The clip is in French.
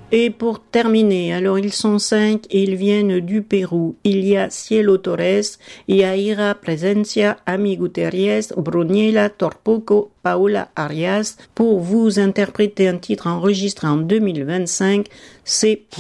Et pour terminer, alors ils sont 5 et ils viennent du Pérou. Il y a Cielo Torres, Yaira Presencia, Ami Gutierrez, Bruniela Torpoco, Paola Arias pour vous interpréter un titre enregistré en 2025. C'est